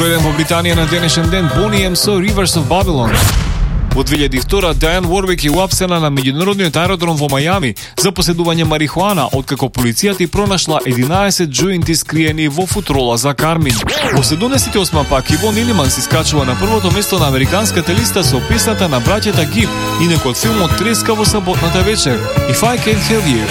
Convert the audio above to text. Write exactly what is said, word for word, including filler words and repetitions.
Во Британија на денешен ден Boney М со Rivers of Babylon. Во две илјади и втора Дијан Уорвик е уапсена на меѓународниот аеродром во Мајами за поседување марихуана, откако полицијата и пронашла единаесет џоинти скриени во футрола за кармин. Во седумдесет и осма пак Ивон Илиман се искачува на првото место на американската листа со песната на браќата Гиб, инаку од филмот Треска во саботната вечер, If I Can't Have You.